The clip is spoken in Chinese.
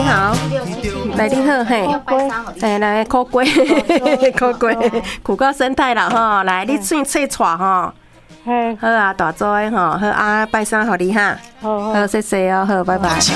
好，来你好嘿，来苦瓜，苦瓜，苦瓜生态啦吼，来你算切串吼。好啊，大做诶吼，好啊，拜三互你哈，好，谢谢哦，好，拜拜。